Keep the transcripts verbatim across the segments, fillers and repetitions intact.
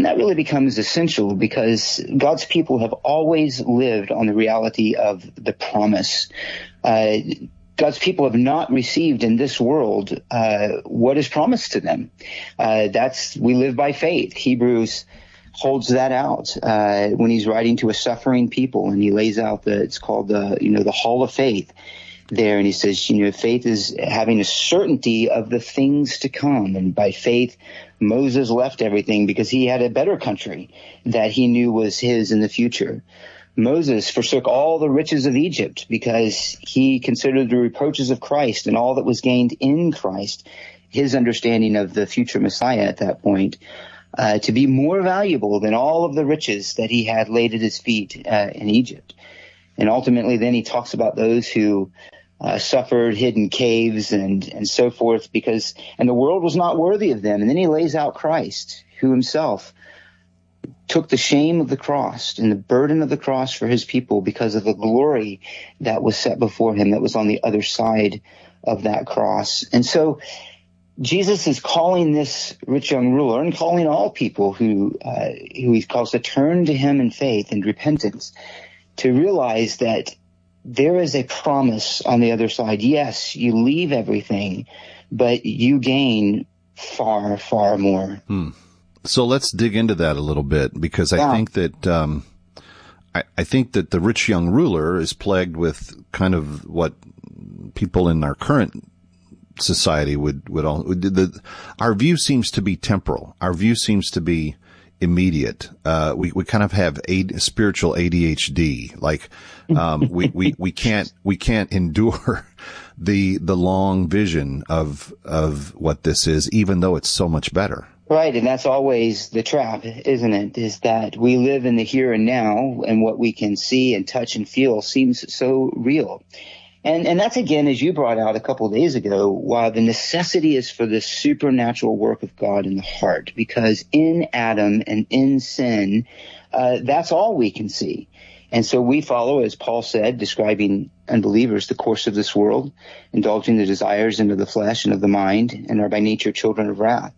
that really becomes essential because God's people have always lived on the reality of the promise. Uh, God's people have not received in this world uh, what is promised to them. Uh, that's we live by faith. Hebrews holds that out uh, when he's writing to a suffering people, and he lays out the it's called the you know the Hall of Faith there, and he says you know faith is having a certainty of the things to come, and by faith Moses left everything because he had a better country that he knew was his in the future. Moses forsook all the riches of Egypt because he considered the reproaches of Christ and all that was gained in Christ, his understanding of the future Messiah at that point, uh, to be more valuable than all of the riches that he had laid at his feet uh, in Egypt. And ultimately then he talks about those who uh, suffered, hid in caves and, and so forth because, and the world was not worthy of them. And then he lays out Christ, who himself took the shame of the cross and the burden of the cross for his people because of the glory that was set before him that was on the other side of that cross. And so Jesus is calling this rich young ruler and calling all people who, uh, who he calls to turn to him in faith and repentance to realize that there is a promise on the other side. Yes, you leave everything, but you gain far, far more. Hmm. So let's dig into that a little bit because I yeah. think that um, I, I think that the rich young ruler is plagued with kind of what people in our current society would would all. The, our view seems to be temporal. Our view seems to be immediate. Uh, we we kind of have a, spiritual A D H D. Like um, we we we can't we can't endure the the long vision of of what this is, even though it's so much better. Right, and that's always the trap, isn't it, is that we live in the here and now, and what we can see and touch and feel seems so real. And and that's, again, as you brought out a couple of days ago, why the necessity is for the supernatural work of God in the heart, because in Adam and in sin, uh, that's all we can see. And so we follow, as Paul said, describing unbelievers, the course of this world, indulging the desires into the flesh and of the mind, and are by nature children of wrath.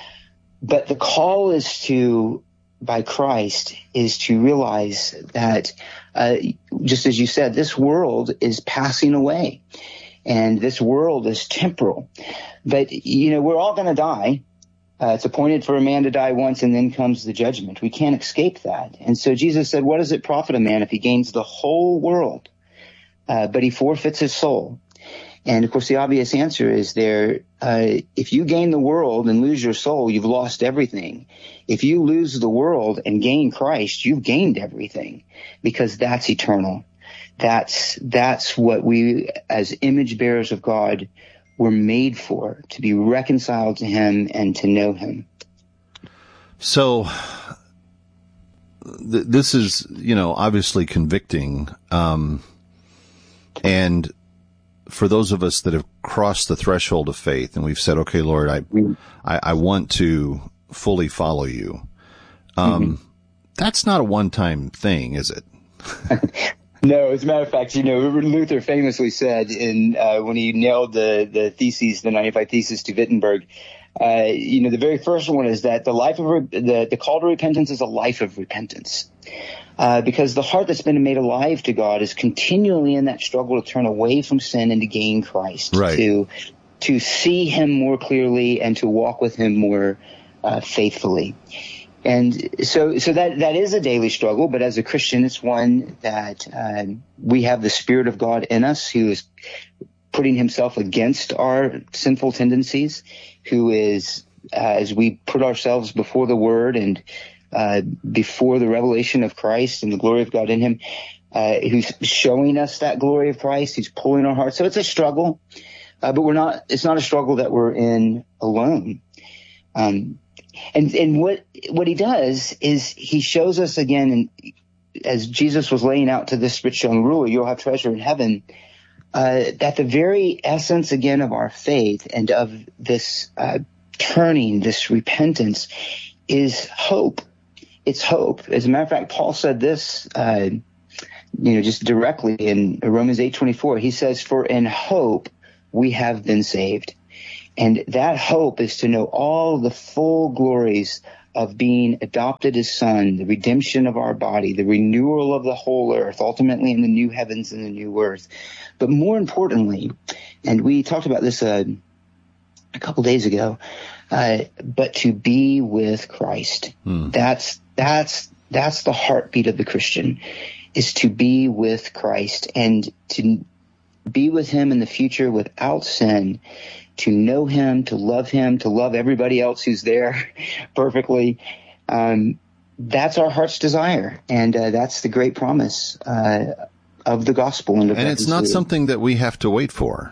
But the call is to, by Christ, is to realize that, uh, just as you said, this world is passing away and this world is temporal. But, you know, we're all going to die. Uh, it's appointed for a man to die once and then comes the judgment. We can't escape that. And so Jesus said, what does it profit a man if he gains the whole world, uh, but he forfeits his soul? And, of course, the obvious answer is there, uh, if you gain the world and lose your soul, you've lost everything. If you lose the world and gain Christ, you've gained everything because that's eternal. That's, that's what we as image bearers of God were made for, to be reconciled to him and to know him. So th- this is, you know, obviously convicting. Um, and for those of us that have crossed the threshold of faith and we've said, okay, Lord, I, I, I want to fully follow you. Um, mm-hmm. That's not a one-time thing, is it? No, as a matter of fact, you know, Luther famously said in, uh, when he nailed the, the theses, the ninety-five Theses to Wittenberg, uh, you know, the very first one is that the life of, re- the, the call to repentance is a life of repentance. Uh, because the heart that's been made alive to God is continually in that struggle to turn away from sin and to gain Christ, right. to to see him more clearly and to walk with him more uh, faithfully. And so so that that is a daily struggle, but as a Christian, it's one that uh, we have the Spirit of God in us who is putting himself against our sinful tendencies, who is, uh, as we put ourselves before the Word and Uh, before the revelation of Christ and the glory of God in him, uh, who's showing us that glory of Christ. He's pulling our hearts. So it's a struggle, uh, but we're not, it's not a struggle that we're in alone. Um, and, and what, what he does is he shows us again, and as Jesus was laying out to this rich young ruler, you'll have treasure in heaven, uh, that the very essence again of our faith and of this, uh, turning, this repentance is hope. It's hope. As a matter of fact, Paul said this, uh, you know, just directly in Romans eight twenty-four. He says, "For in hope we have been saved." And that hope is to know all the full glories of being adopted as son, the redemption of our body, the renewal of the whole earth, ultimately in the new heavens and the new earth. But more importantly, and we talked about this uh, a couple days ago, uh, but to be with Christ. Hmm. That's that's that's the heartbeat of the Christian, is to be with Christ and to be with him in the future without sin, to know him, to love him, to love everybody else who's there perfectly. Um, that's our heart's desire. And uh, that's the great promise uh, of the gospel. And, and it's not something that we have to wait for.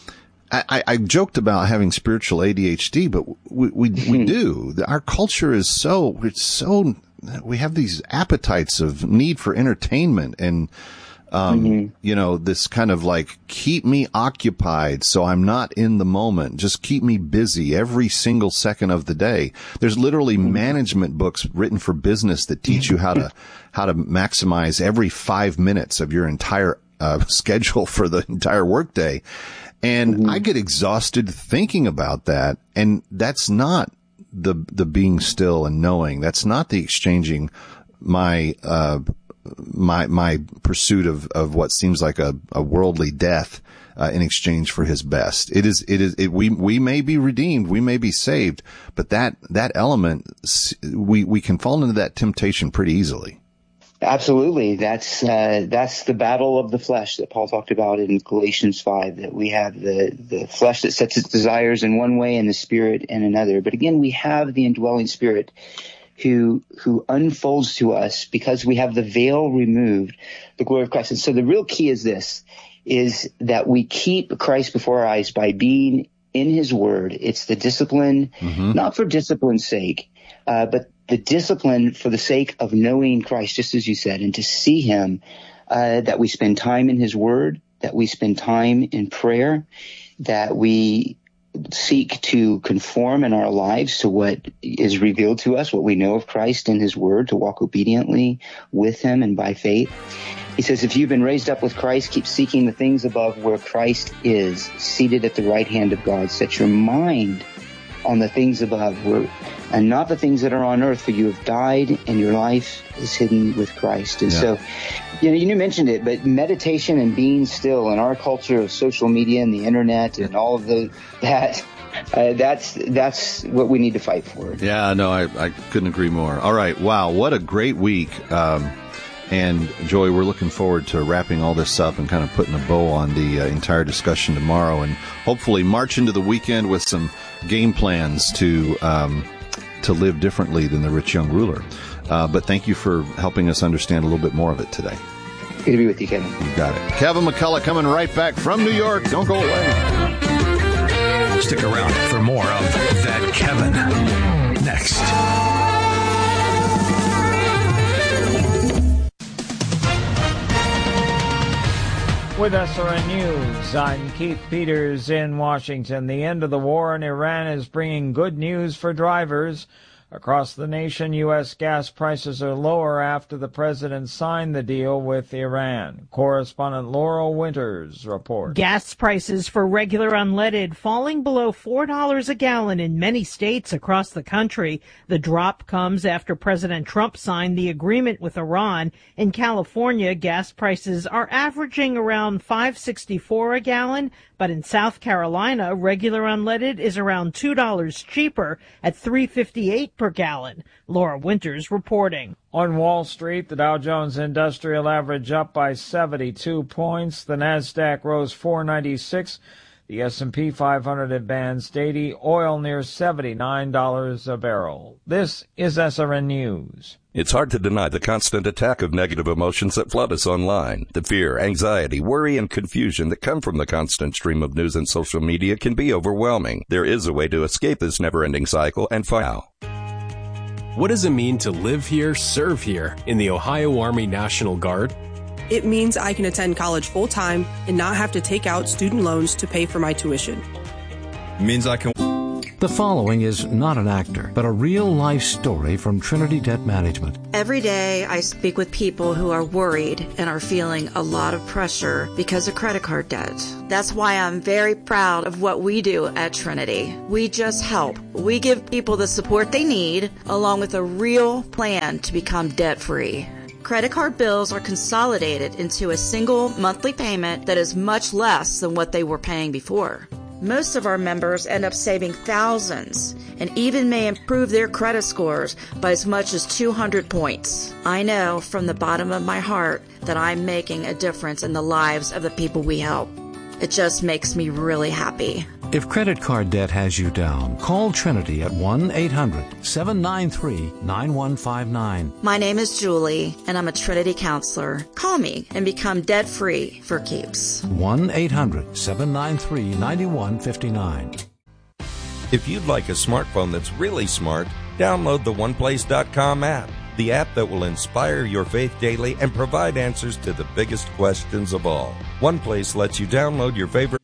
I, I, I joked about having spiritual A D H D, but we we, we do. Our culture is so, it's so, we have these appetites of need for entertainment and, um, mm-hmm. you know, this kind of like, keep me occupied so I'm not in the moment. Just keep me busy every single second of the day. There's literally mm-hmm. management books written for business that teach you how to, how to maximize every five minutes of your entire uh, schedule for the entire workday. And mm-hmm. I get exhausted thinking about that. And that's not the, the being still and knowing. That's not the exchanging my, uh, my, my pursuit of, of what seems like a, a worldly death, uh, in exchange for his best. It is, it is, it, we, we may be redeemed. We may be saved, but that, that element, we, we can fall into that temptation pretty easily. Absolutely. That's, uh, that's the battle of the flesh that Paul talked about in Galatians five, that we have the, the flesh that sets its desires in one way and the spirit in another. But again, we have the indwelling spirit who, who unfolds to us because we have the veil removed, the glory of Christ. And so the real key is this, is that we keep Christ before our eyes by being in his word. It's the discipline, mm-hmm. not for discipline's sake, uh, but the discipline for the sake of knowing Christ, just as you said, and to see him, uh, that we spend time in his word, that we spend time in prayer, that we seek to conform in our lives to what is revealed to us, what we know of Christ in his word, to walk obediently with him and by faith. He says, if you've been raised up with Christ, keep seeking the things above where Christ is, seated at the right hand of God. Set your mind on the things above, where, and not the things that are on earth, for you have died and your life is hidden with Christ. And yeah. so, you know, you mentioned it, but meditation and being still in our culture of social media and the internet and all of the, that, uh, that's, that's what we need to fight for. Yeah, no, I, I couldn't agree more. All right. Wow. What a great week. Um, And Joey, we're looking forward to wrapping all this up and kind of putting a bow on the uh, entire discussion tomorrow, and hopefully march into the weekend with some game plans to um, to live differently than the rich young ruler. Uh, but thank you for helping us understand a little bit more of it today. Good to be with you, Kevin. You got it. Kevin McCullough coming right back from New York. Don't go away. Stick around for more of That Kevin next. With S R N News, I'm Keith Peters in Washington. The end of the war in Iran is bringing good news for drivers. Across the nation, U S gas prices are lower after the president signed the deal with Iran. Correspondent Laurel Winters reports. Gas prices for regular unleaded falling below four dollars a gallon in many states across the country. The drop comes after President Trump signed the agreement with Iran. In California, gas prices are averaging around five sixty-four a gallon, but in South Carolina, regular unleaded is around two dollars cheaper at three fifty-eight per gallon. Laura Winters reporting. On Wall Street, the Dow Jones Industrial Average up by seventy-two points. The Nasdaq rose four ninety-six. The S and P five hundred advanced eighty. Oil near seventy-nine dollars a barrel. This is S R N News. It's hard to deny the constant attack of negative emotions that flood us online. The fear, anxiety, worry, and confusion that come from the constant stream of news and social media can be overwhelming. There is a way to escape this never-ending cycle and find. What does it mean to live here, serve here in the Ohio Army National Guard? It means I can attend college full-time and not have to take out student loans to pay for my tuition. It means I can... The following is not an actor, but a real-life story from Trinity Debt Management. Every day I speak with people who are worried and are feeling a lot of pressure because of credit card debt. That's why I'm very proud of what we do at Trinity. We just help. We give people the support they need, along with a real plan to become debt-free. Credit card bills are consolidated into a single monthly payment that is much less than what they were paying before. Most of our members end up saving thousands and even may improve their credit scores by as much as two hundred points. I know from the bottom of my heart that I'm making a difference in the lives of the people we help. It just makes me really happy. If credit card debt has you down, call Trinity at one eight hundred seven nine three nine one five nine. My name is Julie, and I'm a Trinity counselor. Call me and become debt-free for keeps. one eight hundred seven nine three nine one five nine. If you'd like a smartphone that's really smart, download the one place dot com app, the app that will inspire your faith daily and provide answers to the biggest questions of all. OnePlace lets you download your favorite